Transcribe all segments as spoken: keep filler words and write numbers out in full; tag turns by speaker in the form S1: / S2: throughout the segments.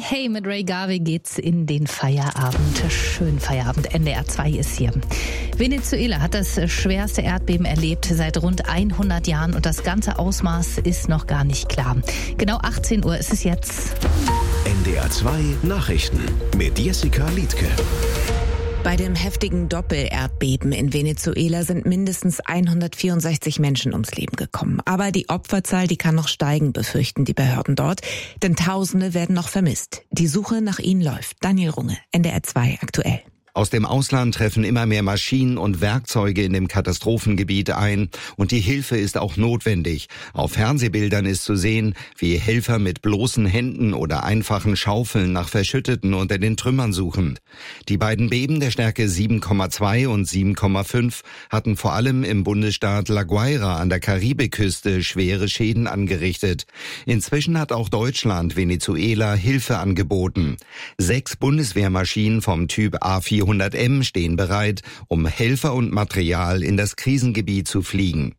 S1: hey, mit Ray Garvey geht's in den Feierabend. Schönen Feierabend. N D R zwei ist hier. Venezuela hat das schwerste Erdbeben erlebt seit rund hundert Jahren und das ganze Ausmaß ist noch gar nicht klar. Genau achtzehn Uhr ist es jetzt.
S2: N D R zwei Nachrichten mit Jessica Liedtke.
S3: Bei dem heftigen Doppel-Erdbeben in Venezuela sind mindestens hundertvierundsechzig Menschen ums Leben gekommen. Aber die Opferzahl, die kann noch steigen, befürchten die Behörden dort. Denn Tausende werden noch vermisst. Die Suche nach ihnen läuft. Daniel Runge, N D R zwei aktuell.
S4: Aus dem Ausland treffen immer mehr Maschinen und Werkzeuge in dem Katastrophengebiet ein und die Hilfe ist auch notwendig. Auf Fernsehbildern ist zu sehen, wie Helfer mit bloßen Händen oder einfachen Schaufeln nach Verschütteten unter den Trümmern suchen. Die beiden Beben der Stärke sieben Komma zwei und sieben Komma fünf hatten vor allem im Bundesstaat La Guaira an der Karibikküste schwere Schäden angerichtet. Inzwischen hat auch Deutschland Venezuela Hilfe angeboten. Sechs Bundeswehrmaschinen vom Typ A vierhundert M stehen bereit, um Helfer und Material in das Krisengebiet zu fliegen.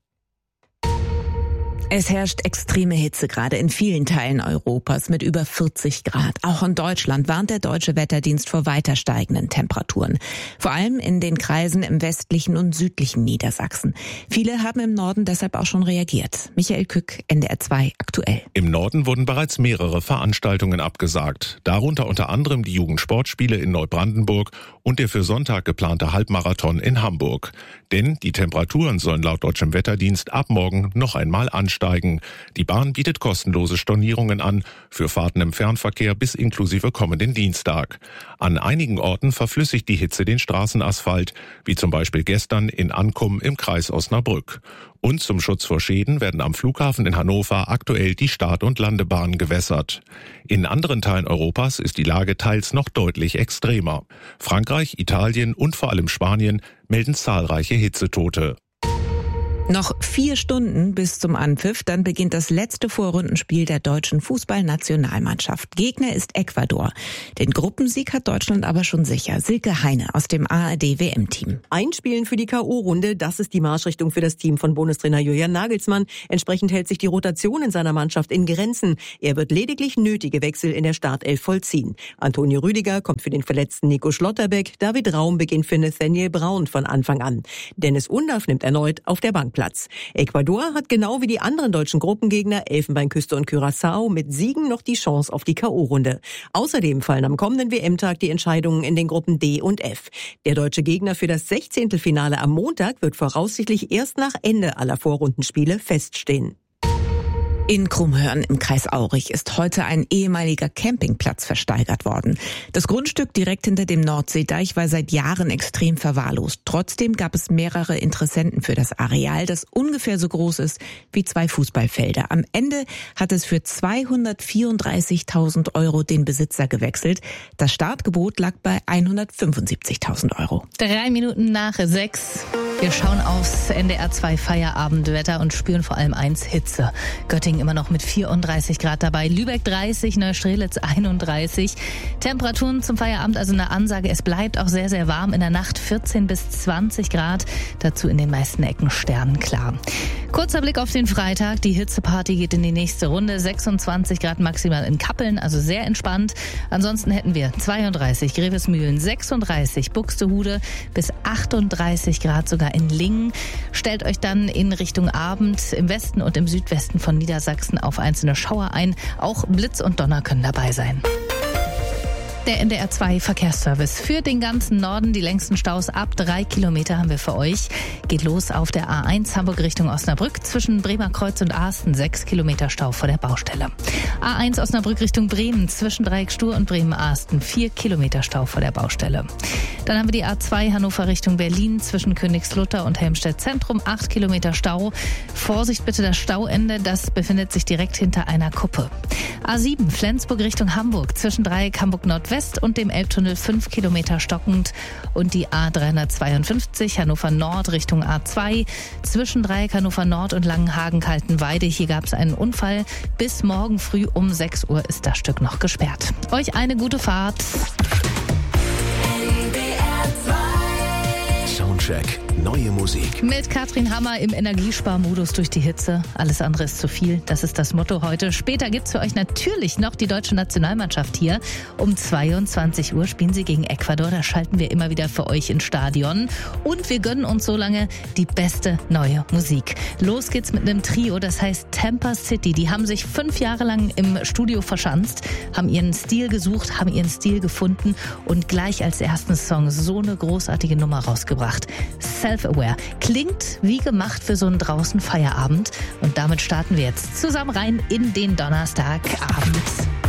S3: Es herrscht extreme Hitze gerade in vielen Teilen Europas mit über vierzig Grad. Auch in Deutschland warnt der Deutsche Wetterdienst vor weiter steigenden Temperaturen. Vor allem in den Kreisen im westlichen und südlichen Niedersachsen. Viele haben im Norden deshalb auch schon reagiert. Michael Kück, N D R zwei aktuell.
S5: Im Norden wurden bereits mehrere Veranstaltungen abgesagt. Darunter unter anderem die Jugendsportspiele in Neubrandenburg und der für Sonntag geplante Halbmarathon in Hamburg. Denn die Temperaturen sollen laut Deutschem Wetterdienst ab morgen noch einmal ansteigen. Die Bahn bietet kostenlose Stornierungen an für Fahrten im Fernverkehr bis inklusive kommenden Dienstag. An einigen Orten verflüssigt die Hitze den Straßenasphalt, wie zum Beispiel gestern in Ankum im Kreis Osnabrück. Und zum Schutz vor Schäden werden am Flughafen in Hannover aktuell die Start- und Landebahnen gewässert. In anderen Teilen Europas ist die Lage teils noch deutlich extremer. Frankreich, Italien und vor allem Spanien melden zahlreiche Hitzetote.
S3: Noch vier Stunden bis zum Anpfiff, dann beginnt das letzte Vorrundenspiel der deutschen Fußballnationalmannschaft. Gegner ist Ecuador. Den Gruppensieg hat Deutschland aber schon sicher. Silke Heine aus dem A R D W M-Team.
S6: Einspielen für die K O-Runde, das ist die Marschrichtung für das Team von Bundestrainer Julian Nagelsmann. Entsprechend hält sich die Rotation in seiner Mannschaft in Grenzen. Er wird lediglich nötige Wechsel in der Startelf vollziehen. Antonio Rüdiger kommt für den verletzten Nico Schlotterbeck. David Raum beginnt für Nathaniel Braun von Anfang an. Dennis Undaff nimmt erneut auf der Bank Platz. Ecuador hat genau wie die anderen deutschen Gruppengegner Elfenbeinküste und Curaçao mit Siegen noch die Chance auf die K O-Runde. Außerdem fallen am kommenden W M-Tag die Entscheidungen in den Gruppen D und F. Der deutsche Gegner für das Sechzehntelfinale am Montag wird voraussichtlich erst nach Ende aller Vorrundenspiele feststehen.
S3: In Krummhörn im Kreis Aurich ist heute ein ehemaliger Campingplatz versteigert worden. Das Grundstück direkt hinter dem Nordseedeich war seit Jahren extrem verwahrlost. Trotzdem gab es mehrere Interessenten für das Areal, das ungefähr so groß ist wie zwei Fußballfelder. Am Ende hat es für zweihundertvierunddreißigtausend Euro den Besitzer gewechselt. Das Startgebot lag bei hundertfünfundsiebzigtausend Euro.
S1: Drei Minuten nach sechs. Wir schauen aufs N D R zwei Feierabendwetter und spüren vor allem eins: Hitze. Göttingen immer noch mit vierunddreißig Grad dabei, Lübeck dreißig, Neustrelitz einunddreißig. Temperaturen zum Feierabend, also eine Ansage, es bleibt auch sehr, sehr warm. In der Nacht vierzehn bis zwanzig Grad, dazu in den meisten Ecken sternenklar. Kurzer Blick auf den Freitag, die Hitzeparty geht in die nächste Runde. sechsundzwanzig Grad maximal in Kappeln, also sehr entspannt. Ansonsten hätten wir zweiunddreißig Grevesmühlen, sechsunddreißig Buxtehude bis achtunddreißig Grad sogar in Lingen. Stellt euch dann in Richtung Abend im Westen und im Südwesten von Niedersachsen auf einzelne Schauer ein. Auch Blitz und Donner können dabei sein. Der N D R zwei Verkehrsservice für den ganzen Norden. Die längsten Staus ab drei Kilometer haben wir für euch. Geht los auf der A eins Hamburg Richtung Osnabrück. Zwischen Bremerkreuz und Ahsten sechs Kilometer Stau vor der Baustelle. A eins Osnabrück Richtung Bremen. Zwischen Dreiecksstuhr und Bremen-Ahsten vier Kilometer Stau vor der Baustelle. Dann haben wir die A zwei Hannover Richtung Berlin. Zwischen Königslutter und Helmstedt Zentrum acht Kilometer Stau. Vorsicht bitte, das Stauende, das befindet sich direkt hinter einer Kuppe. A sieben Flensburg Richtung Hamburg. Zwischen Dreieck Hamburg Nordwest und dem Elbtunnel fünf Kilometer stockend und die A dreihundertzweiundfünfzig Hannover Nord Richtung A zwei zwischen Dreieck Hannover Nord und Langenhagen-Kaltenweide. Hier gab es einen Unfall. Bis morgen früh um sechs Uhr ist das Stück noch gesperrt. Euch eine gute Fahrt.
S2: Soundcheck neue Musik.
S1: Mit Katrin Hammer im Energiesparmodus durch die Hitze. Alles andere ist zu viel. Das ist das Motto heute. Später gibt's für euch natürlich noch die deutsche Nationalmannschaft hier. Um zweiundzwanzig Uhr spielen sie gegen Ecuador. Da schalten wir immer wieder für euch ins Stadion. Und wir gönnen uns so lange die beste neue Musik. Los geht's mit einem Trio, das heißt Tampa City. Die haben sich fünf Jahre lang im Studio verschanzt, haben ihren Stil gesucht, haben ihren Stil gefunden und gleich als ersten Song so eine großartige Nummer rausgebracht. Self-Aware. Klingt wie gemacht für so einen draußen Feierabend. Und damit starten wir jetzt zusammen rein in den Donnerstagabend.